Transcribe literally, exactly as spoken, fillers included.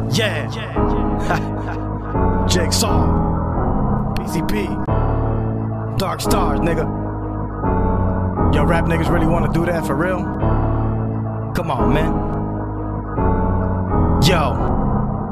Yeah. Jigsaw. P C P. Dark Stars, nigga. Yo, rap niggas really wanna do that for real? Come on, man. Yo.